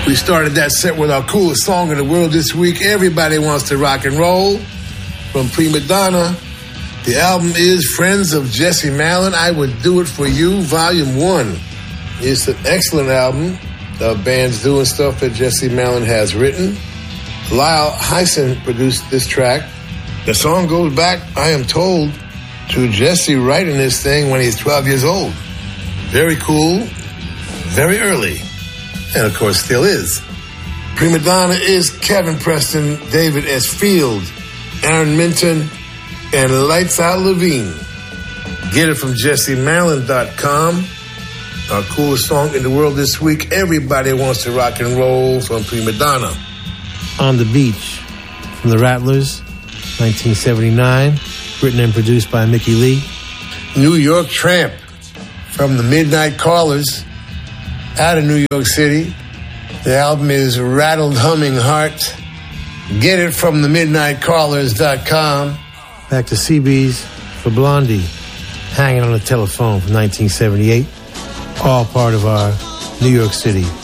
We started that set with our coolest song in the world this week, Everybody Wants to Rock and Roll, from Prima Donna. The album is Friends of Jesse Malin, I Would Do It For You, Volume 1. It's an excellent album of bands doing stuff that Jesse Malin has written. Lyle Hyson produced this track. The song goes back, I am told, to Jesse writing this thing when he's 12 years old. Very cool, very early. And, of course, still is. Prima Donna is Kevin Preston, David S. Field, Aaron Minton, and Lights Out Levine. Get it from JesseMalin.com. Our coolest song in the world this week, Everybody Wants to Rock and Roll, from Prima Donna. On the Beach, from the Rattlers, 1979, written and produced by Mickey Lee. New York Tramp, from the Midnight Callers, out of New York City. The album is Rattled Humming Heart. Get it from themidnightcallers.com. Back to CB's for Blondie, Hanging on the Telephone from 1978. All part of our New York City